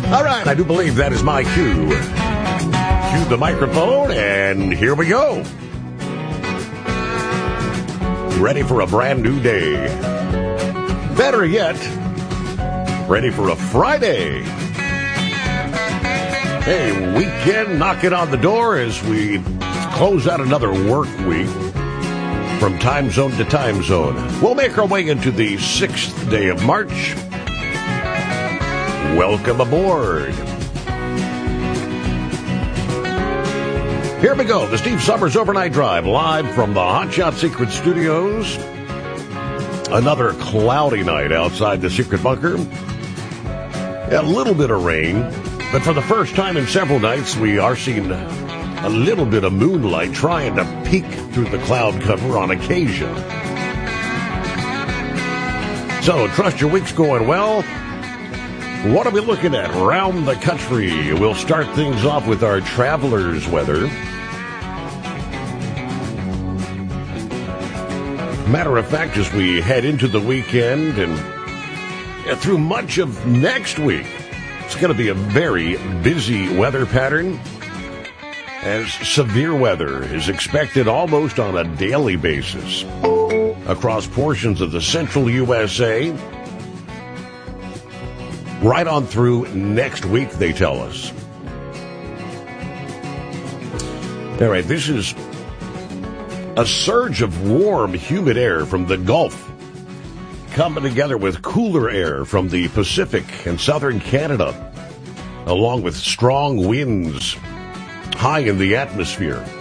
All right, I do believe that is my cue. Cue the microphone, and here we go. Ready for a brand new day. Better yet, ready for a Friday. Hey, weekend knocking on the door as we close out another work week from time zone to time zone. We'll make our way into the 6th day of March. Welcome aboard. Here we go, the Steve Summers Overnight Drive, live from the Hot Shot Secret Studios. Another cloudy night outside the Secret Bunker. A little bit of rain, but for the first time in several nights, we are seeing a little bit of moonlight trying to peek through the cloud cover on occasion. So, trust your week's going well. What are we looking at around the country? We'll start things off with our traveler's weather. Matter of fact, as we head into the weekend and through much of next week, it's going to be a very busy weather pattern, as severe weather is expected almost on a daily basis across portions of the central USA. Right on through next week, they tell us. All right, this is a surge of warm, humid air from the Gulf coming together with cooler air from the Pacific and southern Canada, along with strong winds high in the atmosphere.